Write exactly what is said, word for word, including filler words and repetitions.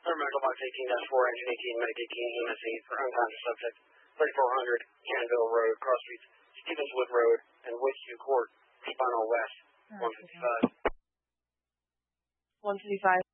Medical Box eighteen dash four, engine eighteen, medic eighteen, E M S eight for unconscious subject, thirty-four hundred Canville Road, Cross Streets, Stevenswood Road, and Woodview Court, Spinal West, one fifty-five. one fifty-five.